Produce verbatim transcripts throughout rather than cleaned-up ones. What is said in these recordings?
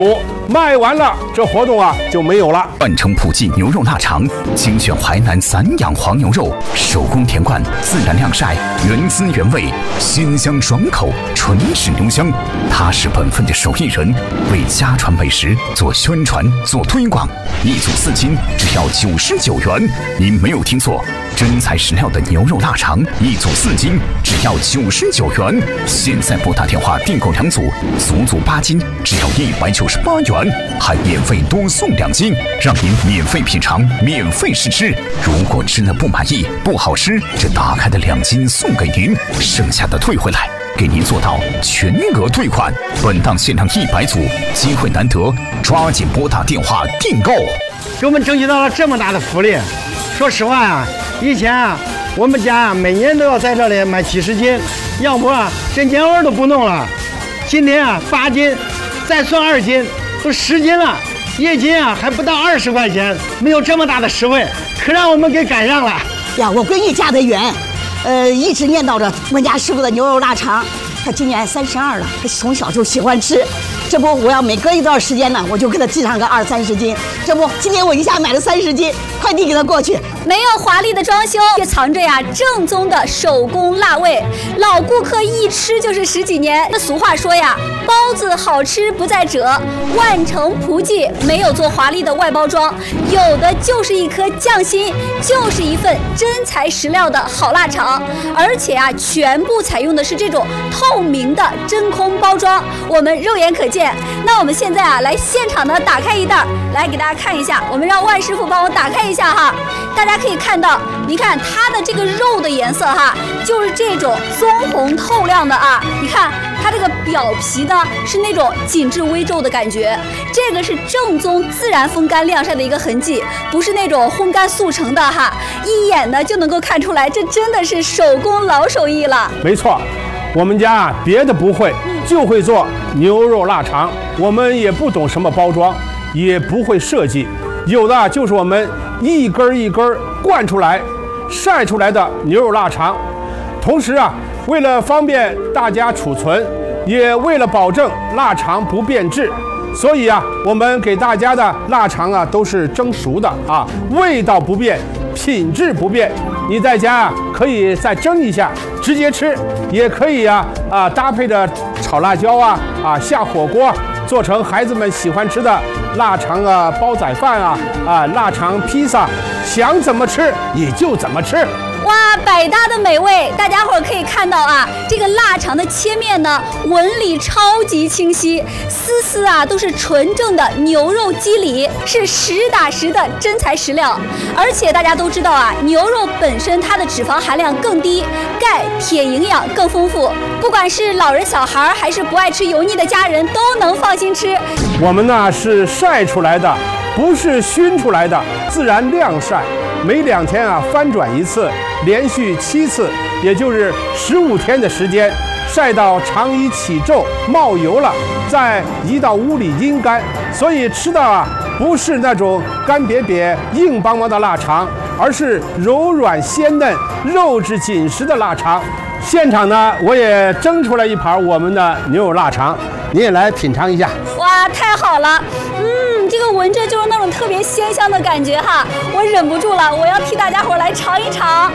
卖完了，这活动啊就没有了。 万城普记牛肉腊肠，精选淮南散养黄牛肉，手工田灌，自然晾晒，原汁原味，鲜香爽口，纯是牛香。他是本分的手艺人，为家传美食做宣传、做推广。一组四斤，只要九十九元。您没有听错，真材实料的牛肉腊肠，一组四斤，只要九十九元。现在拨打电话订购两组，足足八斤，只要一百九十八元，还免费多送两斤，让您免费品尝，免费试吃。如果吃了不满意、不好吃，这打开的两斤送给您，剩下的退回来，给您做到全额退款。本档限量一百组，机会难得，抓紧拨打电话订购。 给我们争取到了这么大的福利，说实话啊，以前啊，我们家啊每年都要在这里买几十斤，要不啊这年味都不弄了。今天啊八斤，再算二斤，都十斤了，一斤啊还不到二十块钱，没有这么大的实惠，可让我们给赶上了呀！我闺女嫁得远，呃，一直念叨着我们家师傅的牛肉腊肠。她今年三十二了，她从小就喜欢吃。这不，我要每隔一段时间呢，我就给她寄上个二三十斤。这不，今天我一下买了三十斤，快递给她过去。 没有华丽的装修，却藏着呀正宗的手工辣味，老顾客一吃就是十几年。那俗话说呀，包子好吃不在褶，万城普记没有做华丽的外包装，有的就是一颗匠心，就是一份真材实料的好腊肠，而且啊，全部采用的是这种透明的真空包装，我们肉眼可见。那我们现在啊，来现场呢打开一袋，来给大家看一下，我们让万师傅帮我打开一下哈。大家可以看到，你看它的这个肉的颜色哈，就是这种棕红透亮的啊。你看它这个表皮呢是那种紧致微皱的感觉，这个是正宗自然风干晾晒的一个痕迹，不是那种烘干速成的哈。一眼呢就能够看出来，这真的是手工老手艺了。 没错，我们家啊别的不会，就会做牛肉腊肠。我们也不懂什么包装，也不会设计，有的就是我们一根一根灌出来、晒出来的牛肉腊肠。同时啊，为了方便大家储存，也为了保证腊肠不变质，所以啊，我们给大家的腊肠啊都是蒸熟的啊，味道不变，品质不变。你在家啊可以再蒸一下，直接吃，也可以啊啊搭配着炒辣椒啊啊下火锅，做成孩子们喜欢吃的腊肠啊煲仔饭啊啊腊肠披萨，想怎么吃也就怎么吃。 哇，百搭的美味！大家伙儿可以看到啊，这个腊肠的切面呢，纹理超级清晰，丝丝啊都是纯正的牛肉肌理，是实打实的真材实料。而且大家都知道啊，牛肉本身它的脂肪含量更低，钙、铁营养更丰富，不管是老人小孩还是不爱吃油腻的家人，都能放心吃。 我们呢是晒出来的，不是熏出来的，自然晾晒。每两天啊翻转一次，连续七次，也就是十五天的时间，晒到肠衣起皱冒油了，再移到屋里阴干。所以吃的啊不是那种干瘪瘪硬邦邦的腊肠，而是柔软鲜嫩、肉质紧实的腊肠。现场呢，我也蒸出来一盘我们的牛肉腊肠，你也来品尝一下。 哇，太好了，嗯，这个闻着就是那种特别鲜香的感觉哈，我忍不住了，我要替大家伙来尝一尝。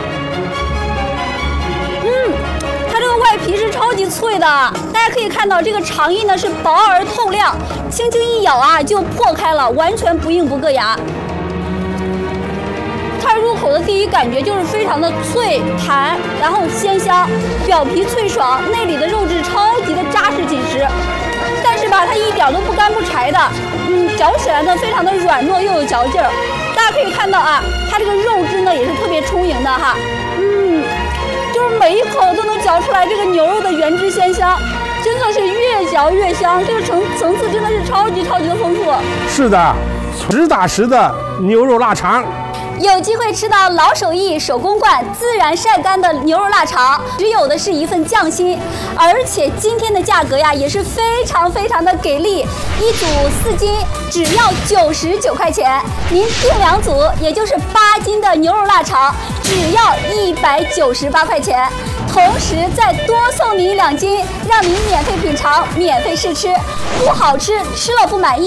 嗯，它这个外皮是超级脆的，大家可以看到这个肠衣呢是薄而透亮，轻轻一咬啊就破开了，完全不硬不硌牙。它入口的第一感觉就是非常的脆弹，然后鲜香，表皮脆爽，内里的肉质超级的扎实紧实。但是吧，它一点都不干不柴的，嗯，嚼起来呢非常的软糯又有嚼劲儿。大家可以看到啊，它这个肉质呢也是特别充盈的哈，嗯，就是每一口都能嚼出来这个牛肉的原汁鲜香，真的是越嚼越香，这个层层次真的是超级超级的丰富。 是的，实打实的牛肉腊肠。 有机会吃到老手艺手工灌自然晒干的牛肉腊肠，只有的是一份匠心，而且今天的价格呀也是非常非常的给力，一组四斤只要九十九块钱，您订两组也就是八斤的牛肉腊肠，只要一百九十八块钱。 同时再多送您两斤，让您免费品尝、免费试吃。不好吃，吃了不满意。